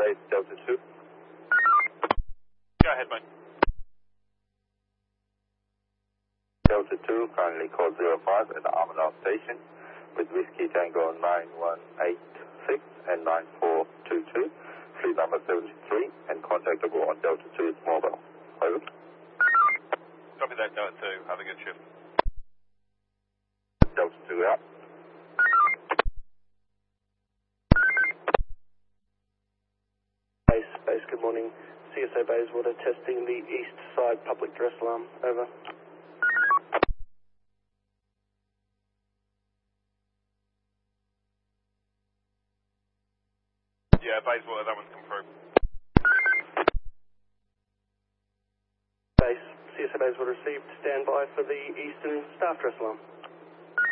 Base Delta 2. Go ahead, mate. Delta 2, currently call 05 at the Armadale Station with Whiskey Tango 9186 and 9422. Fleet number 73 and contactable on Delta 2's mobile. Over. Copy that, Delta 2. Have a good shift. Delta 2 out. Base, good morning. CSA Bayswater testing the east side public address alarm. Over. Yeah, Bayswater, that one's come through. Base, CSA Bayswater received. Stand by for the eastern staff address alarm.